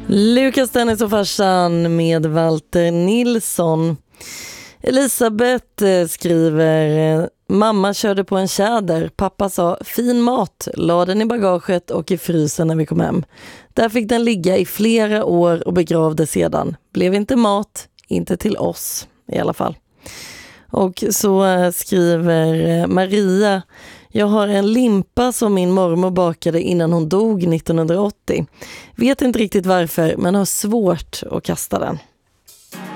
Lukas, Dennis och farsan med Walter Nilsson. Elisabeth skriver: mamma körde på en tjäder. Pappa sa fin mat, la den i bagaget och i frysen när vi kom hem. Där fick den ligga i flera år och begravdes sedan. Blev inte mat, inte till oss i alla fall. Och så skriver Maria: jag har en limpa som min mormor bakade innan hon dog 1980. Vet inte riktigt varför, men har svårt att kasta den.